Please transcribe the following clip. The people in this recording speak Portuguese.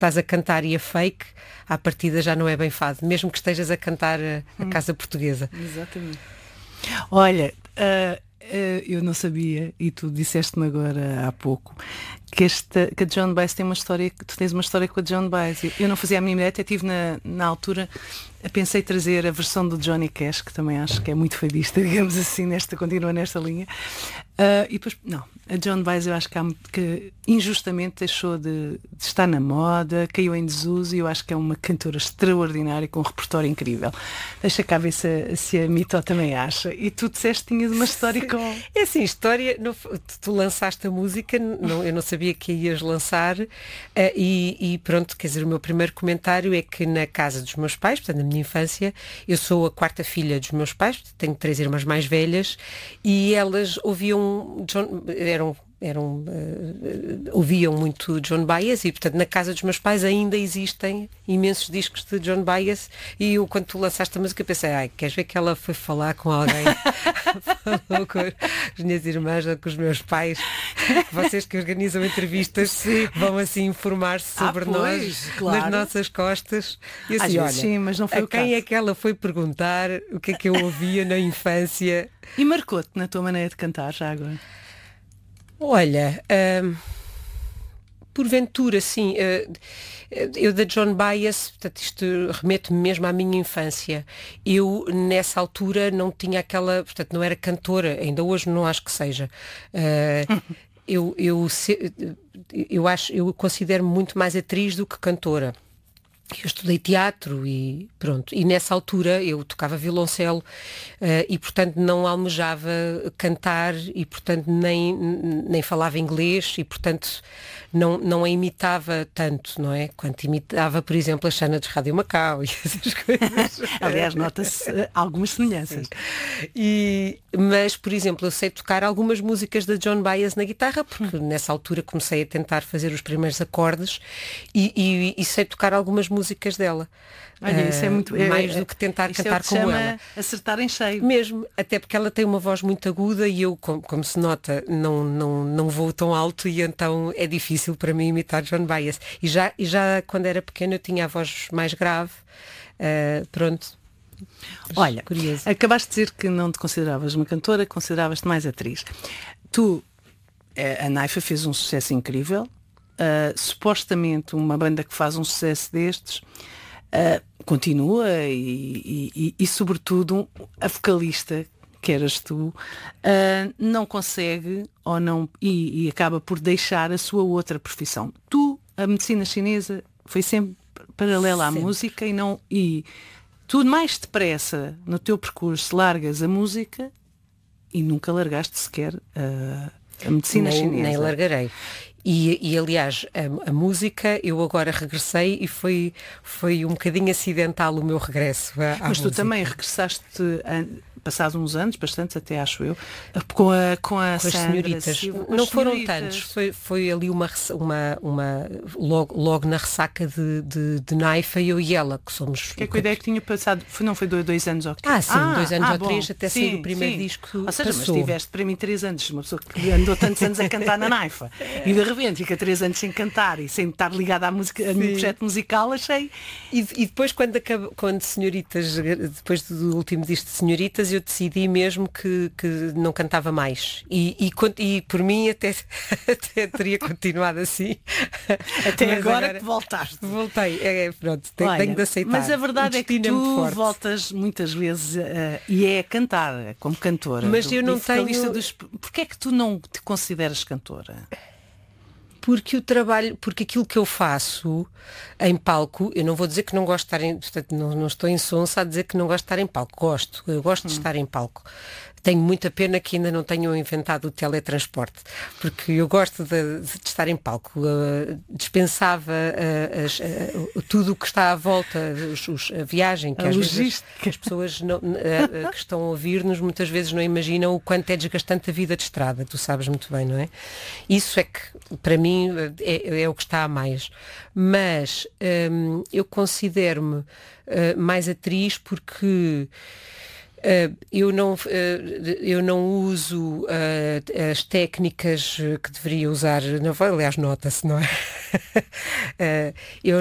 estás a cantar e a fake, à partida já não é bem fado, mesmo que estejas a cantar a Casa Portuguesa. Exatamente. Olha, eu não sabia, e tu disseste-me agora há pouco, que a Joan Baez tem uma história, que tu tens uma história com a Joan Baez. Eu não fazia a minha ideia, até estive na altura, pensei trazer a versão do Johnny Cash, que também acho que é muito fadista, digamos assim, continua nesta linha. E depois, não, a Joan Baez eu acho que injustamente deixou de estar na moda, caiu em desuso, e eu acho que é uma cantora extraordinária, com um repertório incrível. Deixa cá ver se a Mito também acha. E tu disseste que tinhas uma história com... É assim, história, tu lançaste a música, eu não sabia que a ias lançar, e pronto, quer dizer, o meu primeiro comentário é que na casa dos meus pais, portanto na minha infância, eu sou a quarta filha dos meus pais, tenho 3 irmãs mais velhas, e elas ouviam ouviam muito Joan Baez, e portanto na casa dos meus pais ainda existem imensos discos de Joan Baez, e eu, quando tu lançaste a música, pensei, queres ver que ela foi falar com alguém? Falou com as minhas irmãs ou com os meus pais, vocês que organizam entrevistas vão assim informar-se sobre nós, claro, nas nossas costas, e assim, olha, sim, mas não foi a quem é que ela foi perguntar o que é que eu ouvia na infância? E marcou-te na tua maneira de cantar já agora? Olha, porventura, sim, eu da Joan Baez, portanto, isto remete-me mesmo à minha infância. Eu, nessa altura, não tinha aquela, portanto, não era cantora, ainda hoje não acho que seja. Eu considero-me muito mais atriz do que cantora. Eu estudei teatro e pronto, e nessa altura eu tocava violoncelo, e portanto não almejava cantar, e portanto nem falava inglês, e portanto não a imitava tanto, não é? Quanto imitava, por exemplo, a Xana de Rádio Macau e essas coisas. Aliás, nota-se algumas semelhanças. Mas, por exemplo, eu sei tocar algumas músicas da Joan Baez na guitarra, porque nessa altura comecei a tentar fazer os primeiros acordes, e sei tocar algumas músicas dela. Olha, isso é muito mais do que tentar cantar como ela. Acertar em cheio. Mesmo, até porque ela tem uma voz muito aguda, e eu, como se nota, não vou tão alto, e então é difícil para mim imitar Joan Baez. E já quando era pequena eu tinha a voz mais grave. Pronto. Olha, curioso. Acabaste de dizer que não te consideravas uma cantora, consideravas-te mais atriz. Tu, a Naifa fez um sucesso incrível. Supostamente uma banda que faz um sucesso destes continua, e sobretudo a vocalista, que eras tu, não consegue ou não, e acaba por deixar a sua outra profissão. Tu, a medicina chinesa foi sempre paralela à música, e tu mais depressa no teu percurso largas a música e nunca largaste sequer a medicina chinesa. Nem largarei. E aliás, a música, eu agora regressei, e foi um bocadinho acidental o meu regresso à Mas tu música. também regressaste passados uns anos, bastantes até, acho eu, com as senhoritas. Não foram tantos. Foi ali logo na ressaca de Naifa, eu e ela, que somos... Que é que a ideia que tinha passado? Não foi 2 anos ou quê? Sim, 2 anos ou 3, até sair o primeiro disco. Ou seja, passou. Mas tiveste para mim 3 anos, uma pessoa que andou tantos anos a cantar na Naifa, e de repente fica 3 anos sem cantar e sem estar ligada à música, a meu projeto musical, achei. E depois, quando Senhoritas, depois do último disco de Senhoritas, eu decidi mesmo que não cantava mais. E por mim até teria continuado assim. Até agora que voltaste. Voltei. Pronto, tenho de aceitar. Mas a verdade é que tu voltas muitas vezes e é cantar, como cantora. Mas eu não tenho... Porquê é que tu não te consideras cantora? Porque aquilo que eu faço em palco, eu não vou dizer que não gosto de estar portanto, não estou insonsa a dizer que não gosto de estar em palco. Eu gosto de estar em palco. Tenho muita pena que ainda não tenham inventado o teletransporte, porque eu gosto de estar em palco. Dispensava tudo o que está à volta, a viagem, que às vezes as pessoas que estão a ouvir-nos muitas vezes não imaginam o quanto é desgastante a vida de estrada, tu sabes muito bem, não é? Isso é que, para mim, é o que está a mais. Mas eu considero-me mais atriz porque... Eu não uso as técnicas que deveria usar, não, aliás, nota-se, não é?